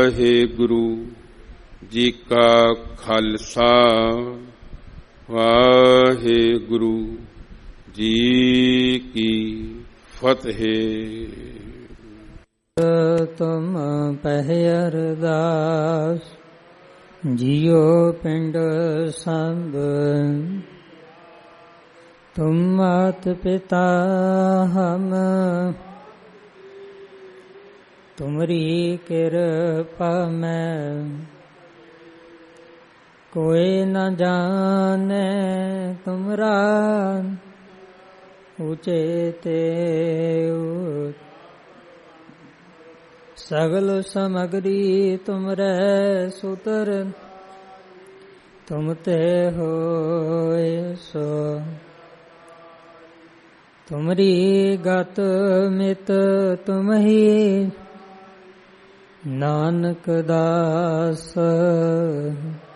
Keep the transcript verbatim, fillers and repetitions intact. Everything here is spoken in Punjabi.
ਵਾਹਿਗੁਰੂ ਜੀ ਕਾ ਖਾਲਸਾ, ਵਾਹਿਗੁਰੂ ਜੀ ਕੀ ਫਤਿਹ। ਤੁਮ ਪਹਿ ਅਰਦਾਸ ਜਿਉ ਪਿੰਡ ਸੰਭ, ਤੁਮ ਮਾਤ ਪਿਤਾ ਹਮ ਤੁਮਰੀ ਕਿਰਪਾ ਮੈਂ, ਕੋਈ ਨ ਜਾਣੈ ਤੁਮਰਾ ਉਚੇਤੇ। ਸਗਲ ਸਮਗਰੀ ਤੁਮਰੇ ਸੁਤਰ, ਤੁਮ ਤੇ ਹੋਇ ਸੋ। ਤੁਮਰੀ ਗਤ ਮਿਤ ਤੁਮਹੀ, ਨਾਨਕ ਦਾਸ